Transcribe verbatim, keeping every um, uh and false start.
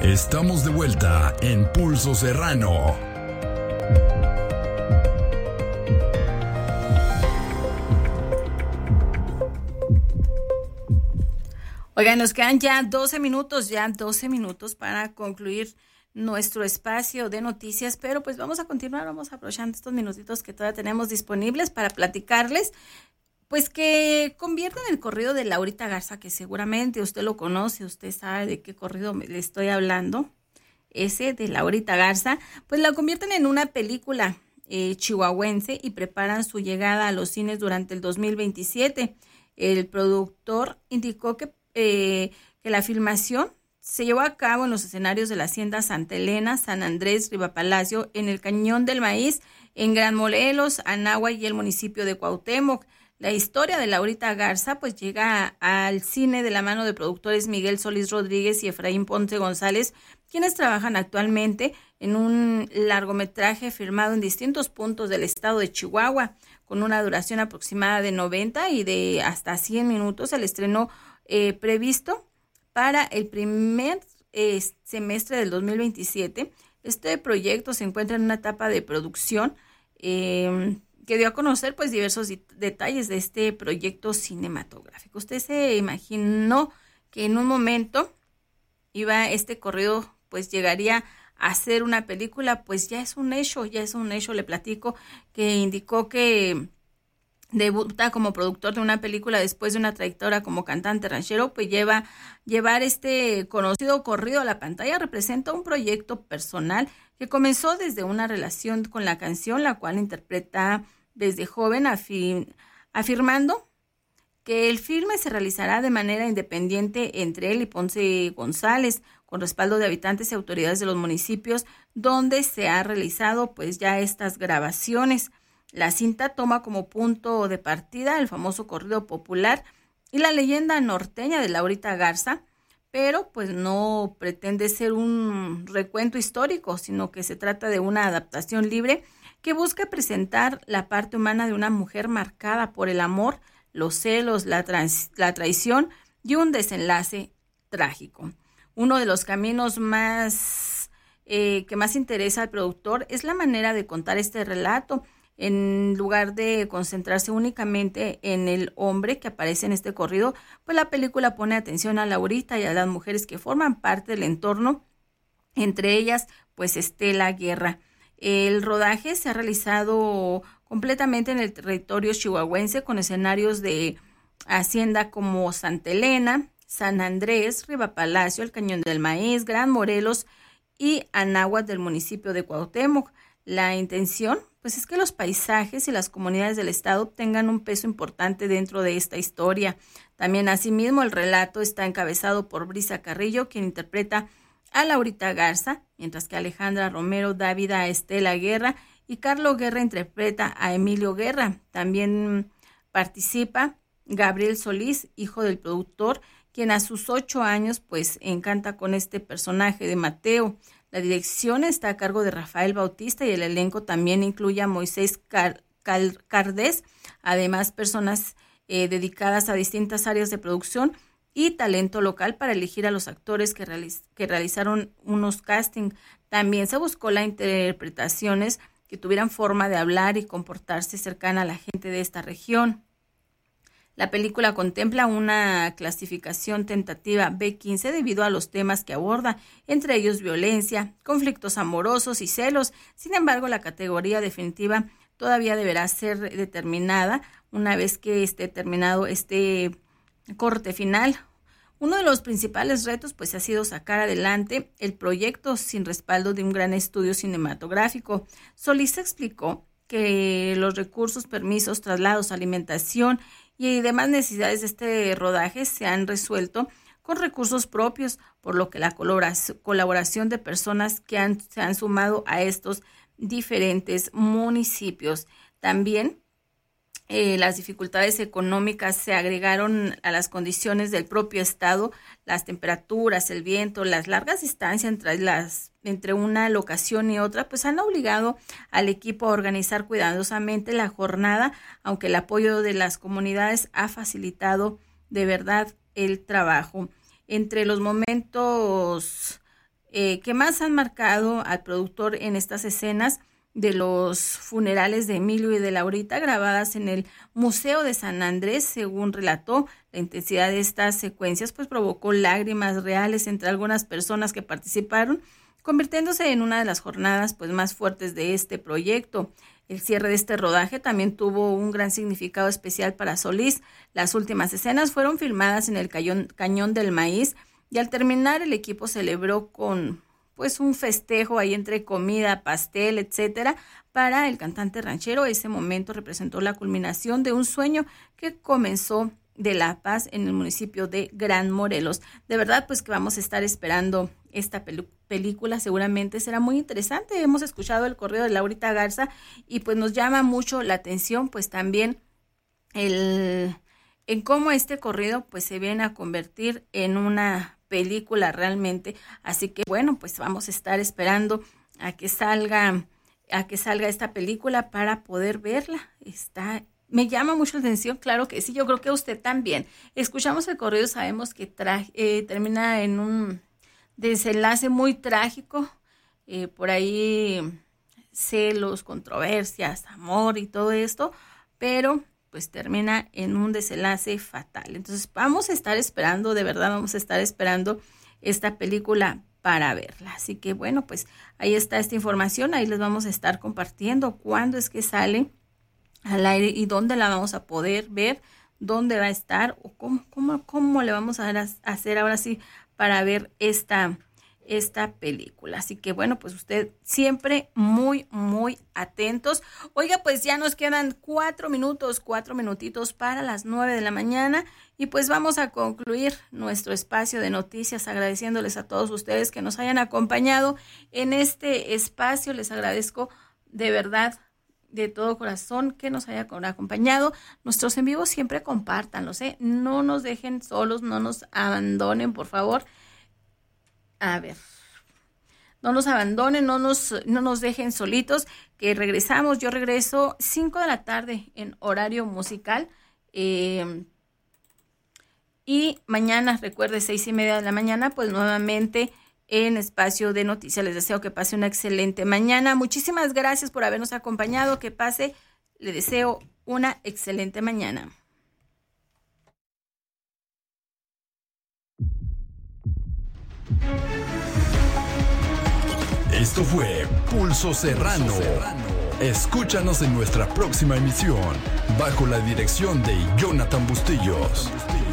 Estamos de vuelta en Pulso Serrano. Oigan, nos quedan ya doce minutos, ya doce minutos para concluir nuestro espacio de noticias, pero pues vamos a continuar, vamos aprovechando estos minutitos que todavía tenemos disponibles para platicarles, pues que conviertan el corrido de Laurita Garza, que seguramente usted lo conoce, usted sabe de qué corrido le estoy hablando, ese de Laurita Garza, pues la convierten en una película eh, chihuahuense y preparan su llegada a los cines durante el dos mil veintisiete. El productor indicó que Eh, que la filmación se llevó a cabo en los escenarios de la Hacienda Santa Elena, San Andrés, Rivapalacio, en el Cañón del Maíz, en Gran Morelos, Anáhuac y el municipio de Cuauhtémoc. La historia de Laurita Garza pues llega al cine de la mano de productores Miguel Solís Rodríguez y Efraín Ponce González, quienes trabajan actualmente en un largometraje filmado en distintos puntos del estado de Chihuahua, con una duración aproximada de noventa y de hasta cien minutos. El estreno Eh, previsto para el primer eh, semestre del dos mil veintisiete. Este proyecto se encuentra en una etapa de producción eh, que dio a conocer pues diversos detalles de este proyecto cinematográfico. ¿Usted se imaginó que en un momento iba este corrido pues llegaría a ser una película? Pues ya es un hecho, ya es un hecho. Le platico que indicó que debuta como productor de una película después de una trayectoria como cantante ranchero, pues lleva llevar este conocido corrido a la pantalla representa un proyecto personal que comenzó desde una relación con la canción, la cual interpreta desde joven, afir, afirmando que el filme se realizará de manera independiente entre él y Ponce González, con respaldo de habitantes y autoridades de los municipios donde se ha realizado pues ya estas grabaciones. La cinta toma como punto de partida el famoso corrido popular y la leyenda norteña de Laurita Garza, pero pues no pretende ser un recuento histórico, sino que se trata de una adaptación libre que busca presentar la parte humana de una mujer marcada por el amor, los celos, la, trans, la traición y un desenlace trágico. Uno de los caminos más eh, que más interesa al productor es la manera de contar este relato, en lugar de concentrarse únicamente en el hombre que aparece en este corrido, pues la película pone atención a Laurita y a las mujeres que forman parte del entorno, entre ellas, pues Estela Guerra. El rodaje se ha realizado completamente en el territorio chihuahuense, con escenarios de hacienda como Santa Elena, San Andrés, Rivapalacio, el Cañón del Maíz, Gran Morelos y Anáhuac del municipio de Cuauhtémoc. La intención pues es que los paisajes y las comunidades del estado tengan un peso importante dentro de esta historia. También asimismo el relato está encabezado por Brisa Carrillo, quien interpreta a Laurita Garza, mientras que Alejandra Romero da vida a Estela Guerra y Carlos Guerra interpreta a Emilio Guerra. También participa Gabriel Solís, hijo del productor, quien a sus ocho años pues encanta con este personaje de Mateo. La dirección está a cargo de Rafael Bautista y el elenco también incluye a Moisés Car- Car- Cardés, además personas eh, dedicadas a distintas áreas de producción y talento local para elegir a los actores que, realiz- que realizaron unos castings. También se buscó las interpretaciones que tuvieran forma de hablar y comportarse cercana a la gente de esta región. La película contempla una clasificación tentativa B quince debido a los temas que aborda, entre ellos violencia, conflictos amorosos y celos. Sin embargo, la categoría definitiva todavía deberá ser determinada una vez que esté terminado este corte final. Uno de los principales retos pues ha sido sacar adelante el proyecto sin respaldo de un gran estudio cinematográfico. Solís explicó que los recursos, permisos, traslados, alimentación y demás necesidades de este rodaje se han resuelto con recursos propios, por lo que la colaboración de personas que han, se han sumado a estos diferentes municipios. También eh, las dificultades económicas se agregaron a las condiciones del propio estado, las temperaturas, el viento, las largas distancias entre, las, entre una locación y otra, pues han obligado al equipo a organizar cuidadosamente la jornada, aunque el apoyo de las comunidades ha facilitado de verdad el trabajo. Entre los momentos eh, que más han marcado al productor en estas escenas de los funerales de Emilio y de Laurita, grabadas en el Museo de San Andrés. Según relató, la intensidad de estas secuencias pues provocó lágrimas reales entre algunas personas que participaron, convirtiéndose en una de las jornadas pues más fuertes de este proyecto. El cierre de este rodaje también tuvo un gran significado especial para Solís. Las últimas escenas fueron filmadas en el Cañón, Cañón del Maíz, y al terminar el equipo celebró con pues un festejo ahí entre comida, pastel, etcétera. Para el cantante ranchero, ese momento representó la culminación de un sueño que comenzó de La Paz, en el municipio de Gran Morelos. De verdad, pues que vamos a estar esperando esta pel- película, seguramente será muy interesante. Hemos escuchado el corrido de Laurita Garza y pues nos llama mucho la atención, pues también el en cómo este corrido pues se viene a convertir en una película realmente. Así que bueno, pues vamos a estar esperando a que salga a que salga esta película para poder verla. Está Me llama mucho la atención, claro que sí, yo creo que usted también. Escuchamos el corrido, sabemos que tra- eh, termina en un desenlace muy trágico, eh, por ahí celos, controversias, amor y todo esto, pero pues termina en un desenlace fatal. Entonces vamos a estar esperando, de verdad vamos a estar esperando esta película para verla. Así que bueno, pues ahí está esta información, ahí les vamos a estar compartiendo cuándo es que sale al aire y dónde la vamos a poder ver, dónde va a estar o cómo, cómo, cómo le vamos a hacer ahora sí para ver esta, esta película. Así que bueno, pues usted siempre muy, muy atentos. Oiga, pues ya nos quedan cuatro minutos, cuatro minutitos para las nueve de la mañana y pues vamos a concluir nuestro espacio de noticias agradeciéndoles a todos ustedes que nos hayan acompañado en este espacio. Les agradezco de verdad, de todo corazón, que nos haya acompañado. Nuestros en vivos siempre compártanlos, ¿eh? No nos dejen solos, no nos abandonen, por favor. A ver, no nos abandonen, no nos, no nos dejen solitos, que regresamos. Yo regreso cinco de la tarde en horario musical. Eh, y mañana, recuerde, seis y media de la mañana, pues nuevamente en espacio de noticias. Les deseo que pase una excelente mañana. Muchísimas gracias por habernos acompañado. Que pase, le deseo una excelente mañana. Esto fue Pulso Serrano. Escúchanos en nuestra próxima emisión, bajo la dirección de Jonathan Bustillos.